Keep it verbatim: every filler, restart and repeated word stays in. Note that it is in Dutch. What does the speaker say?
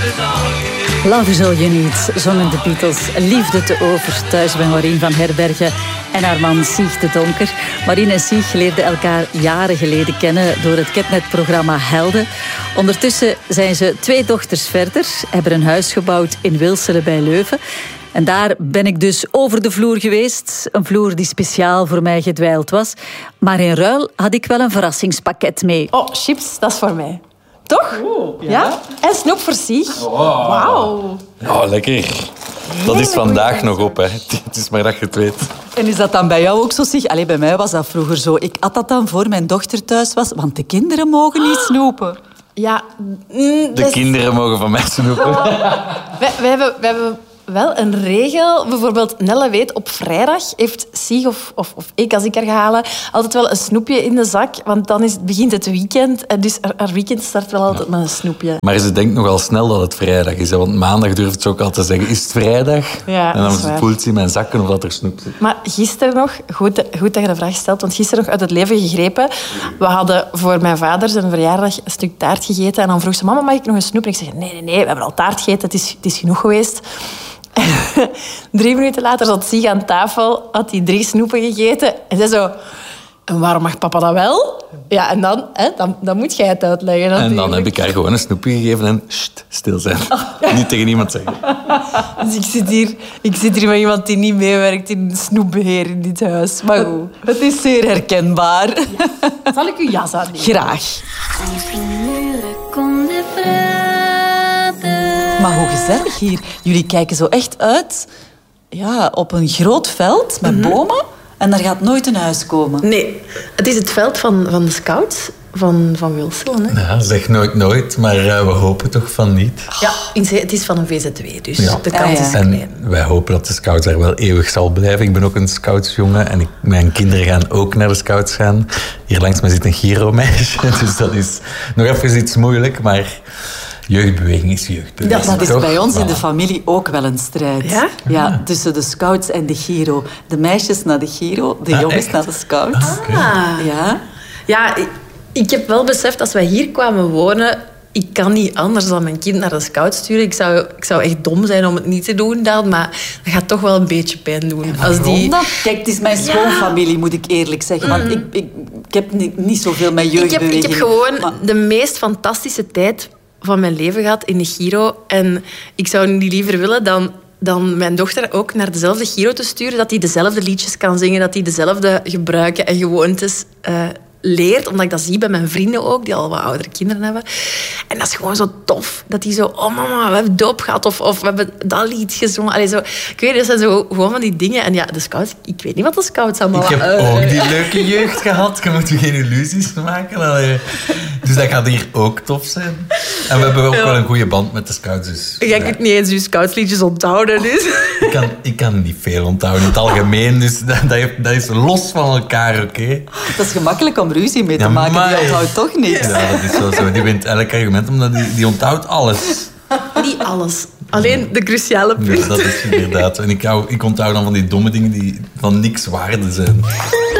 Love is all you need, zongen de Beatles. Liefde te over, thuis bij Maureen van Herbergen en haar man Sieg de Donker. Maureen en Sieg leerden elkaar jaren geleden kennen door het Ketnet-programma Helden. Ondertussen zijn ze twee dochters verder, hebben een huis gebouwd in Wilselen bij Leuven. En daar ben ik dus over de vloer geweest. Een vloer die speciaal voor mij gedwijld was. Maar in ruil had ik wel een verrassingspakket mee. Oh, chips, dat is voor mij. Toch? Oh, ja. ja. En snoep voor Sieg. Oh. Wauw. Oh, lekker. Dat is vandaag nog op, hè. Het is maar dat je het weet. En is dat dan bij jou ook zo, Sieg? Allee, bij mij was dat vroeger zo. Ik at dat dan voor mijn dochter thuis was, want de kinderen mogen niet snoepen. Ja. Mm, de dus... kinderen mogen van mij snoepen. Oh. wij, wij, hebben, wij hebben wel een regel. Bijvoorbeeld, Nelle weet, op vrijdag heeft Sieg of, of, of ik, als ik haar ga halen, altijd wel een snoepje in de zak. Want dan is, begint het weekend. En dus haar, haar weekend start wel altijd met een snoepje. Maar ze denkt nogal snel dat het vrijdag is. Hè? Want maandag durft ze ook altijd te zeggen, is het vrijdag? Ja, en dan voelt ze in mijn zakken of dat er snoep zit. Maar gisteren nog, goed, goed dat je de vraag stelt, want gisteren nog uit het leven gegrepen. We hadden voor mijn vader zijn verjaardag een stuk taart gegeten. En dan vroeg ze, mama, mag ik nog een snoep? En ik zeg, nee, nee, nee, we hebben al taart gegeten. Het is, het is genoeg geweest. Drie minuten later zat Sieg aan tafel, had hij drie snoepen gegeten. En zei zo, en waarom mag papa dat wel? Ja, en dan, hè, dan, dan moet jij het uitleggen. Natuurlijk. En dan heb ik haar gewoon een snoepje gegeven en sst, stil zijn. Oh. Niet tegen niemand zeggen. Dus ik zit, hier, ik zit hier met iemand die niet meewerkt in een snoepbeheer in dit huis. Maar goed. Het is zeer herkenbaar. Ja. Zal ik uw jas aannemen? Graag. Maar hoe gezellig hier. Jullie kijken zo echt uit ja, op een groot veld met mm-hmm. bomen. En daar gaat nooit een huis komen. Nee, het is het veld van, van de scouts van, van Wilselen. Hè? Ja, zeg nooit nooit, maar uh, we hopen toch van niet. Ja, het is van een V Z W, dus ja. de kans ah, ja. is klein. En wij hopen dat de scouts er wel eeuwig zal blijven. Ik ben ook een scoutsjongen en ik, mijn kinderen gaan ook naar de scouts gaan. Hier langs mij zit een Giro-meisje, dus dat is nog even iets moeilijk, maar... Jeugdbeweging is jeugdbeweging. Dat is toch? Bij ons in de familie ook wel een strijd. Ja? Ja, tussen de scouts en de Giro. De meisjes naar de Giro, de ah, jongens echt? naar de scouts. Ah, okay. Ja, ja ik, ik heb wel beseft, als wij hier kwamen wonen... Ik kan niet anders dan mijn kind naar de scout sturen. Ik zou, ik zou echt dom zijn om het niet te doen dan, maar dat gaat toch wel een beetje pijn doen. Als die... Kijk, het is mijn schoonfamilie, ja. moet ik eerlijk zeggen. Want mm. ik, ik, ik heb niet, niet zoveel met jeugdbeweging. Ik heb, ik heb gewoon maar... de meest fantastische tijd... van mijn leven gehad in de Giro. En ik zou niet liever willen dan, dan mijn dochter ook naar dezelfde Giro te sturen, dat hij dezelfde liedjes kan zingen, dat hij dezelfde gebruiken en gewoontes uh, leert. Omdat ik dat zie bij mijn vrienden ook, die al wat oudere kinderen hebben. En dat is gewoon zo tof. Dat die zo, oh mama, we hebben doop gehad. Of, of we hebben dat lied gezongen. Allee, zo, ik weet, dat zijn zo gewoon van die dingen. En ja, de scouts, ik weet niet wat de scouts allemaal... Ik heb uh, ook die leuke jeugd gehad. Je moet je geen illusies maken. Allee. Dus dat gaat hier ook tof zijn. En we hebben ook ja. wel een goede band met de scouts. Dus, ik kan ja. niet eens uw scoutsliedjes onthouden. Dus. Ik, kan, ik kan niet veel onthouden in het algemeen. Dus dat, dat, heeft, dat is los van elkaar, oké? Okay? Dat is gemakkelijk om ruzie mee te ja, maken. Maar... Die onthoudt toch niks. Ja, dat is wel zo. Die wint elk argument, omdat die, die onthoudt alles. Niet alles. Alleen de cruciale punten. Ja, dat is inderdaad. En ik, hou, ik onthoud dan van die domme dingen die van niks waarde zijn.